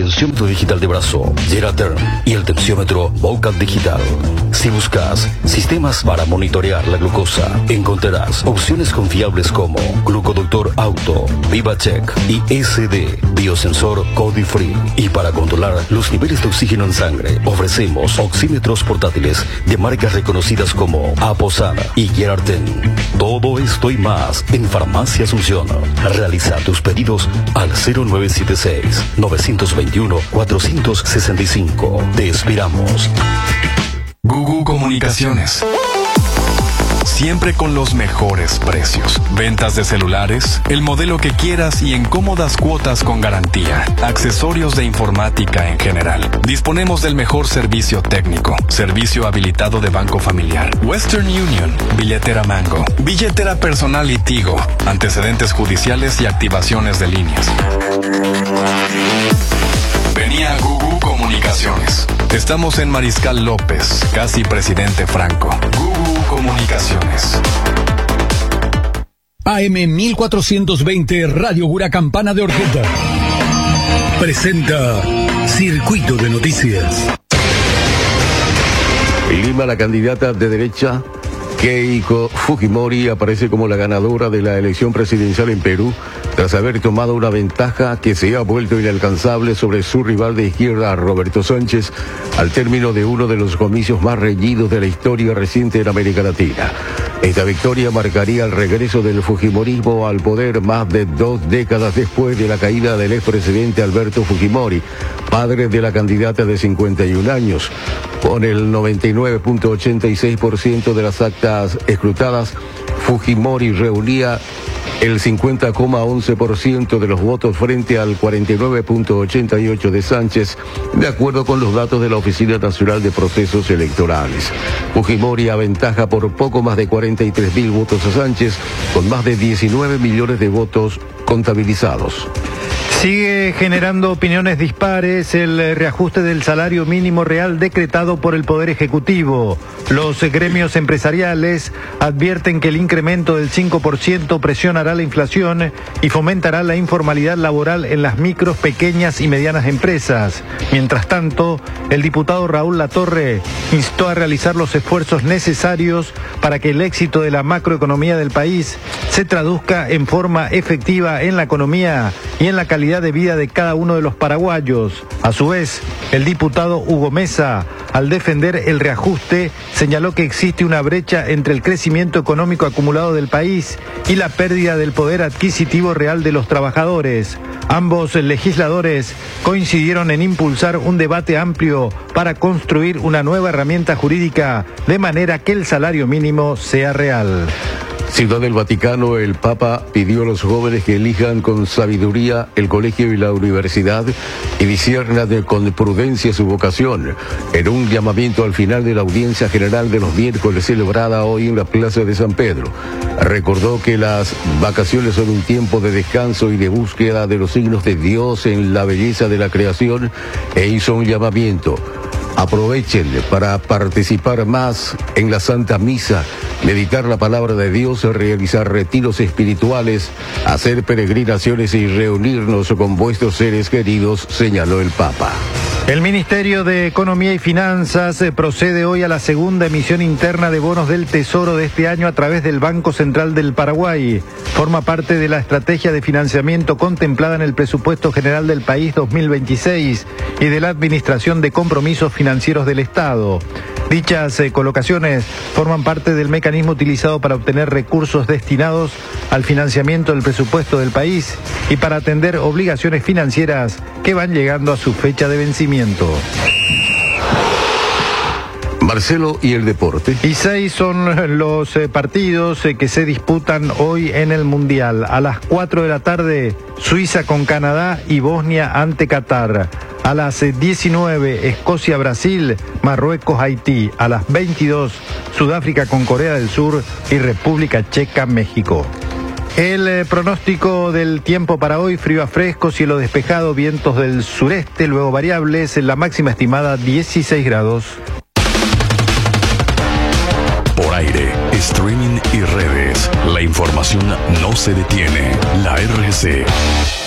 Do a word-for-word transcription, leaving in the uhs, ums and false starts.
tensiómetro digital de brazo, Geraterm y el tensiómetro Vocal Digital. Si buscas sistemas para monitorear la glucosa, encontrarás opciones confiables como Glucodoctor Auto, VivaCheck y S D, biosensor Cody Free. Y para controlar los niveles de oxígeno en sangre, ofrecemos oxímetros portátiles de marcas reconocidas como Aposan y Gerarten. Todo esto y más en Farmacia Asunción. Realiza tus pedidos al cero nueve siete seis, nueve dos uno, cuatro seis cinco. Te esperamos. Gugu Comunicaciones. Siempre con los mejores precios. Ventas de celulares, el modelo que quieras y en cómodas cuotas con garantía. Accesorios de informática en general. Disponemos del mejor servicio técnico. Servicio habilitado de Banco Familiar. Western Union, billetera Mango, billetera personal y Tigo. Antecedentes judiciales y activaciones de líneas. Venía Gugu Comunicaciones. Estamos en Mariscal López, casi Presidente Franco. Gugu Comunicaciones. A M mil cuatrocientos veinte Radio Gura Campana de Orquesta presenta Circuito de Noticias. En Lima, la candidata de derecha Keiko Fujimori aparece como la ganadora de la elección presidencial en Perú, tras haber tomado una ventaja que se ha vuelto inalcanzable sobre su rival de izquierda, Roberto Sánchez, al término de uno de los comicios más reñidos de la historia reciente en América Latina. Esta victoria marcaría el regreso del fujimorismo al poder más de dos décadas después de la caída del expresidente Alberto Fujimori, padre de la candidata de cincuenta y un años. Con el noventa y nueve punto ochenta y seis por ciento de las actas escrutadas, Fujimori reunía el cincuenta coma once por ciento de los votos frente al cuarenta y nueve punto ochenta y ocho por ciento de Sánchez, de acuerdo con los datos de la Oficina Nacional de Procesos Electorales. Fujimori aventaja por poco más de cuarenta y tres mil votos a Sánchez, con más de diecinueve millones de votos contabilizados. Sigue generando opiniones dispares el reajuste del salario mínimo real decretado por el Poder Ejecutivo. Los gremios empresariales advierten que el incremento del cinco por ciento presionará la inflación y fomentará la informalidad laboral en las micros, pequeñas y medianas empresas. Mientras tanto, el diputado Raúl Latorre instó a realizar los esfuerzos necesarios para que el éxito de la macroeconomía del país se traduzca en forma efectiva en la economía y en la calidad de vida de cada uno de los paraguayos. A su vez, el diputado Hugo Mesa, al defender el reajuste, señaló que existe una brecha entre el crecimiento económico acumulado del país y la pérdida del poder adquisitivo real de los trabajadores. Ambos legisladores coincidieron en impulsar un debate amplio para construir una nueva herramienta jurídica de manera que el salario mínimo sea real. Ciudad del Vaticano, el Papa pidió a los jóvenes que elijan con sabiduría el colegio y la universidad y disciernan con prudencia su vocación, en un llamamiento al final de la audiencia general de los miércoles celebrada hoy en la Plaza de San Pedro. Recordó que las vacaciones son un tiempo de descanso y de búsqueda de los signos de Dios en la belleza de la creación e hizo un llamamiento. Aprovechen para participar más en la Santa Misa, meditar la palabra de Dios, realizar retiros espirituales, hacer peregrinaciones y reunirnos con vuestros seres queridos, señaló el Papa. El Ministerio de Economía y Finanzas procede hoy a la segunda emisión interna de bonos del Tesoro de este año a través del Banco Central del Paraguay. Forma parte de la estrategia de financiamiento contemplada en el Presupuesto General del País dos mil veintiséis y de la Administración de Compromisos Financieros del Estado. Dichas eh, colocaciones forman parte del mecanismo utilizado para obtener recursos destinados al financiamiento del presupuesto del país y para atender obligaciones financieras que van llegando a su fecha de vencimiento. Marcelo, y el deporte. Y seis son los eh, partidos eh, que se disputan hoy en el Mundial. A las cuatro de la tarde, Suiza con Canadá y Bosnia ante Qatar. A las diecinueve, Escocia-Brasil, Marruecos-Haití. A las veintidós, Sudáfrica con Corea del Sur y República Checa-México. El eh, pronóstico del tiempo para hoy: frío a fresco, cielo despejado, vientos del sureste, luego variables, la máxima estimada dieciséis grados. Por aire, streaming y redes, la información no se detiene. La R C